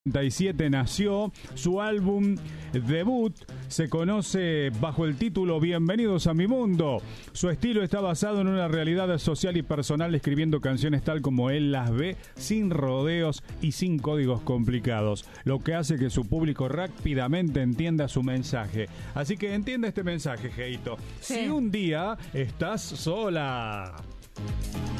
1997 nació. Su álbum debut se conoce bajo el título Bienvenidos a mi mundo. Su estilo está basado en una realidad social y personal, escribiendo canciones tal como él las ve, sin rodeos y sin códigos complicados, lo que hace que su público rápidamente entienda su mensaje. Así que entiende este mensaje, Geito. Sí. Si un día estás sola,